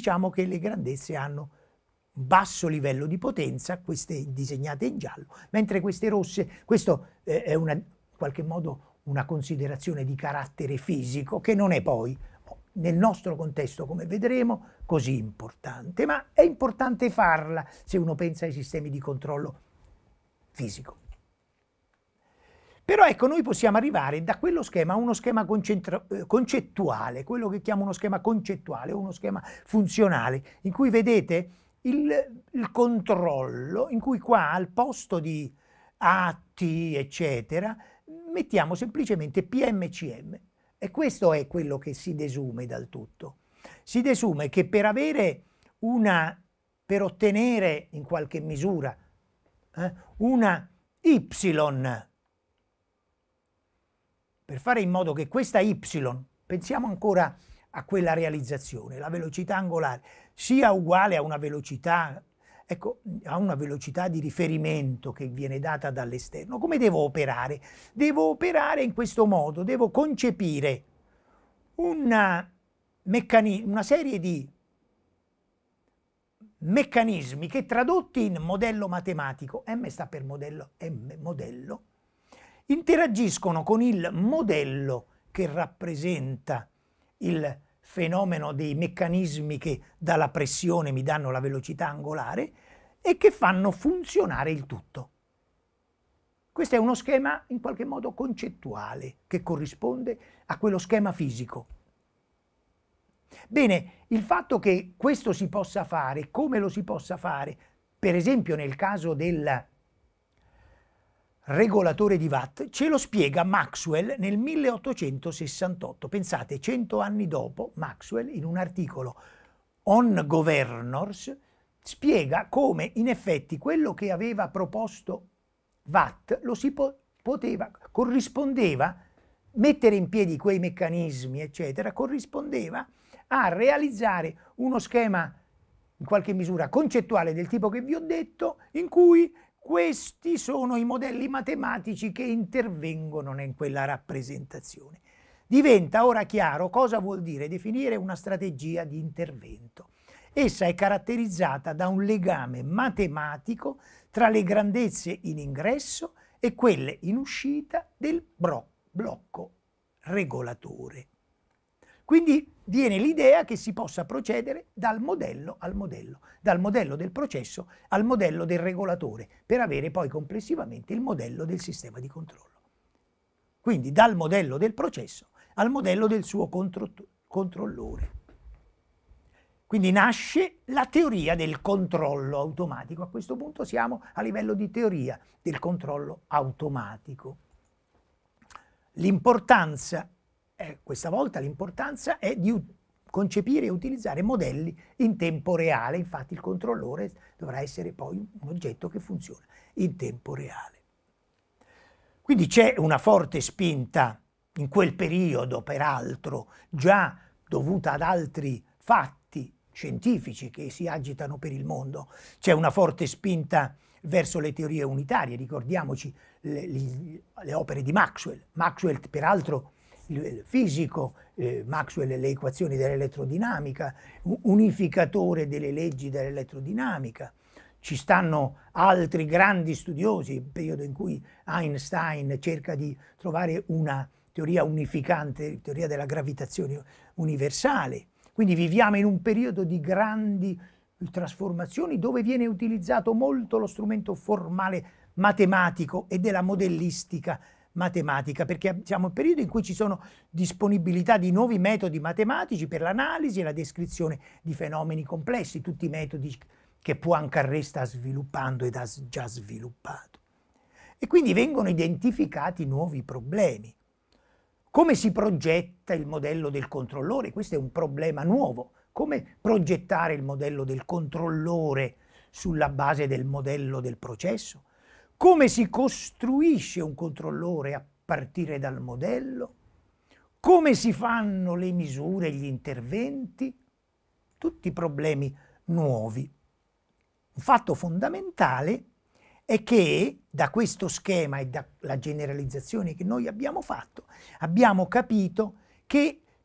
diciamo che le grandezze hanno un basso livello di potenza, queste disegnate in giallo, mentre queste rosse, questo è in qualche modo una considerazione di carattere fisico che non è poi nel nostro contesto, come vedremo, così importante, ma è importante farla se uno pensa ai sistemi di controllo fisico. Però ecco, noi possiamo arrivare da quello schema a uno schema concettuale, quello che chiamo uno schema concettuale o uno schema funzionale, in cui vedete il controllo, in cui qua al posto di atti, eccetera, mettiamo semplicemente PMCM. E questo è quello che si desume dal tutto. Si desume che per ottenere in qualche misura una Y, per fare in modo che questa Y, pensiamo ancora a quella realizzazione, la velocità angolare, sia uguale a una velocità, ecco, a una velocità di riferimento che viene data dall'esterno. Come devo operare? Devo operare in questo modo, devo concepire una serie di meccanismi che tradotti in modello matematico, M sta per modello, modello, interagiscono con il modello che rappresenta il fenomeno dei meccanismi che dalla pressione mi danno la velocità angolare e che fanno funzionare il tutto. Questo è uno schema in qualche modo concettuale che corrisponde a quello schema fisico. Bene, il fatto che questo si possa fare, come lo si possa fare, per esempio nel caso del regolatore di Watt, ce lo spiega Maxwell nel 1868. Pensate, 100 anni dopo, Maxwell in un articolo On Governors spiega come in effetti quello che aveva proposto Watt lo si corrispondeva, mettere in piedi quei meccanismi, eccetera, corrispondeva a realizzare uno schema in qualche misura concettuale del tipo che vi ho detto, in cui questi sono i modelli matematici che intervengono in quella rappresentazione. Diventa ora chiaro cosa vuol dire definire una strategia di intervento. Essa è caratterizzata da un legame matematico tra le grandezze in ingresso e quelle in uscita del blocco regolatore. Quindi viene l'idea che si possa procedere dal modello al modello, dal modello del processo al modello del regolatore, per avere poi complessivamente il modello del sistema di controllo. Quindi dal modello del processo al modello del suo controllore. Quindi nasce la teoria del controllo automatico. A questo punto siamo a livello di teoria del controllo automatico. L'importanza questa volta l'importanza è di concepire e utilizzare modelli in tempo reale, infatti il controllore dovrà essere poi un oggetto che funziona in tempo reale. Quindi c'è una forte spinta in quel periodo, peraltro, già dovuta ad altri fatti scientifici che si agitano per il mondo, c'è una forte spinta verso le teorie unitarie, ricordiamoci le opere di Maxwell. Maxwell, peraltro, il fisico, Maxwell le equazioni dell'elettrodinamica, unificatore delle leggi dell'elettrodinamica. Ci stanno altri grandi studiosi, il periodo in cui Einstein cerca di trovare una teoria unificante, teoria della gravitazione universale. Quindi viviamo in un periodo di grandi trasformazioni dove viene utilizzato molto lo strumento formale matematico e della modellistica matematica, perché siamo in un periodo in cui ci sono disponibilità di nuovi metodi matematici per l'analisi e la descrizione di fenomeni complessi, tutti i metodi che Poincaré sta sviluppando ed ha già sviluppato. E quindi vengono identificati nuovi problemi. Come si progetta il modello del controllore? Questo è un problema nuovo. Come progettare il modello del controllore sulla base del modello del processo? Come si costruisce un controllore a partire dal modello? Come si fanno le misure, gli interventi? Tutti problemi nuovi. Un fatto fondamentale è che da questo schema e dalla generalizzazione che noi abbiamo fatto, abbiamo capito che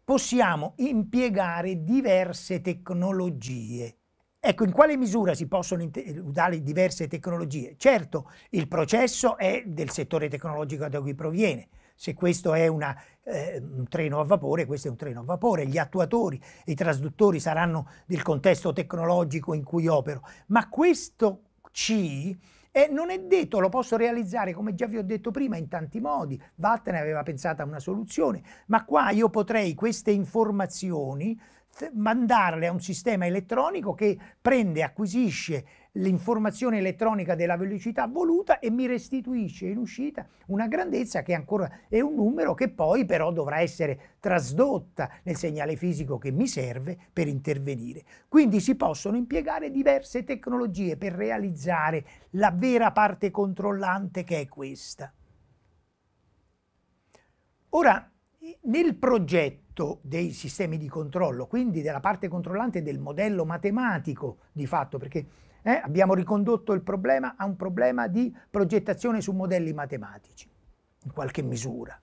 possiamo impiegare diverse tecnologie. Ecco, in quale misura si possono usare diverse tecnologie? Certo, il processo è del settore tecnologico da cui proviene. Se questo è un treno a vapore, questo è un treno a vapore. Gli attuatori e i trasduttori saranno del contesto tecnologico in cui opero. Ma questo C non è detto, lo posso realizzare, come già vi ho detto prima, in tanti modi. Watt ne aveva pensato a una soluzione, ma qua io potrei queste informazioni mandarle a un sistema elettronico che prende, acquisisce l'informazione elettronica della velocità voluta e mi restituisce in uscita una grandezza che ancora è un numero che poi però dovrà essere trasdotta nel segnale fisico che mi serve per intervenire. Quindi si possono impiegare diverse tecnologie per realizzare la vera parte controllante che è questa. Ora, nel progetto dei sistemi di controllo, quindi della parte controllante del modello matematico di fatto, perché abbiamo ricondotto il problema a un problema di progettazione su modelli matematici, in qualche misura.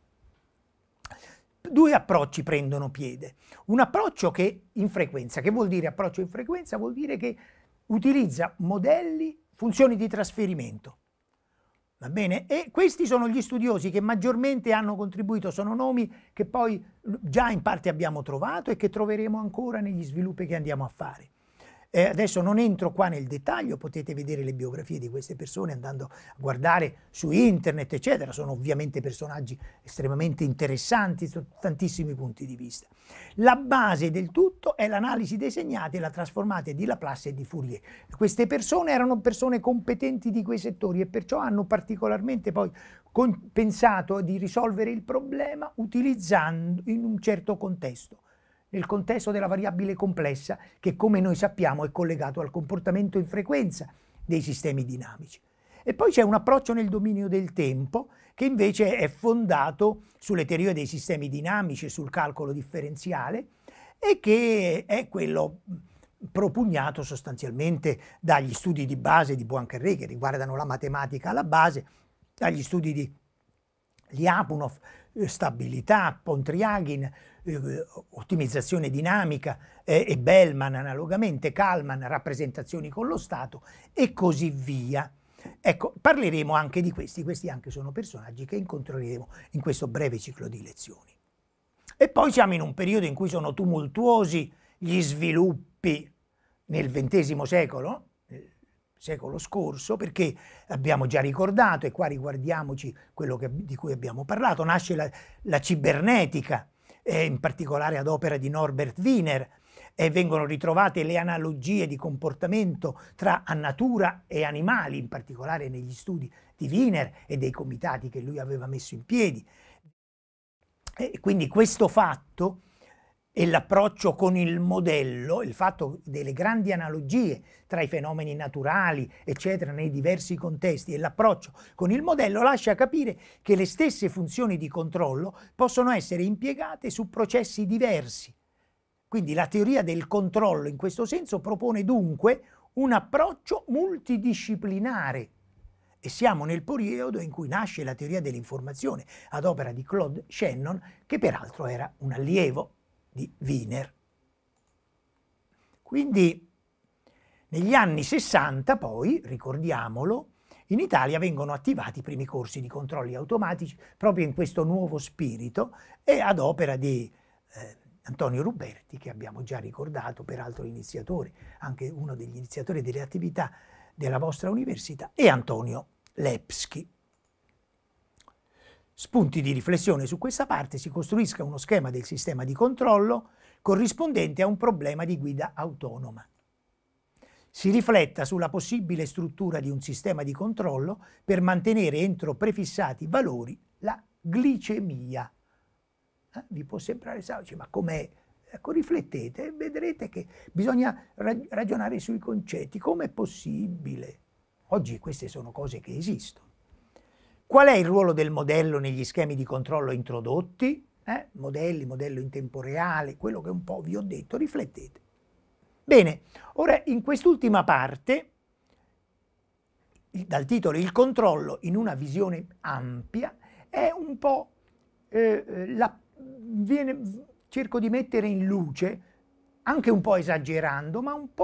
Due approcci prendono piede. Un approccio che in frequenza, che vuol dire approccio in frequenza? Vuol dire che utilizza modelli, funzioni di trasferimento. Va bene? E questi sono gli studiosi che maggiormente hanno contribuito, sono nomi che poi già in parte abbiamo trovato e che troveremo ancora negli sviluppi che andiamo a fare. Adesso non entro qua nel dettaglio, potete vedere le biografie di queste persone andando a guardare su internet, eccetera. Sono ovviamente personaggi estremamente interessanti su tantissimi punti di vista. La base del tutto è l'analisi dei segnati e la trasformata di Laplace e di Fourier. Queste persone erano persone competenti di quei settori e perciò hanno particolarmente poi pensato di risolvere il problema utilizzando in un certo contesto. Nel contesto della variabile complessa che, come noi sappiamo, è collegato al comportamento in frequenza dei sistemi dinamici. E poi c'è un approccio nel dominio del tempo che invece è fondato sulle teorie dei sistemi dinamici e sul calcolo differenziale e che è quello propugnato sostanzialmente dagli studi di base di Poincaré che riguardano la matematica alla base, dagli studi di Ljapunov, stabilità, Pontryagin, ottimizzazione dinamica e Bellman analogamente, Kalman, rappresentazioni con lo stato e così via. Ecco, parleremo anche di questi anche sono personaggi che incontreremo in questo breve ciclo di lezioni. E poi siamo in un periodo in cui sono tumultuosi gli sviluppi nel XX secolo, secolo scorso, perché abbiamo già ricordato, e qua riguardiamoci quello di cui abbiamo parlato, nasce la cibernetica, in particolare ad opera di Norbert Wiener, e vengono ritrovate le analogie di comportamento tra natura e animali, in particolare negli studi di Wiener e dei comitati che lui aveva messo in piedi. E quindi questo fatto e l'approccio con il modello, il fatto delle grandi analogie tra i fenomeni naturali, eccetera, nei diversi contesti e l'approccio con il modello lascia capire che le stesse funzioni di controllo possono essere impiegate su processi diversi. Quindi la teoria del controllo in questo senso propone dunque un approccio multidisciplinare e siamo nel periodo in cui nasce la teoria dell'informazione ad opera di Claude Shannon, che peraltro era un allievo di Wiener. Quindi negli anni 60 poi, ricordiamolo, in Italia vengono attivati i primi corsi di controlli automatici proprio in questo nuovo spirito e ad opera di Antonio Ruberti, che abbiamo già ricordato, peraltro iniziatore, anche uno degli iniziatori delle attività della vostra università, e Antonio Lepsky. Spunti di riflessione su questa parte: si costruisca uno schema del sistema di controllo corrispondente a un problema di guida autonoma. Si rifletta sulla possibile struttura di un sistema di controllo per mantenere entro prefissati valori la glicemia. Vi può sembrare semplice, ma com'è? Ecco, riflettete e vedrete che bisogna ragionare sui concetti. Com'è possibile? Oggi queste sono cose che esistono. Qual è il ruolo del modello negli schemi di controllo introdotti? Modello in tempo reale, quello che un po' vi ho detto, riflettete. Bene, ora in quest'ultima parte, dal titolo Il controllo in una ci cerco di mettere in luce, anche un po' esagerando, ma un po'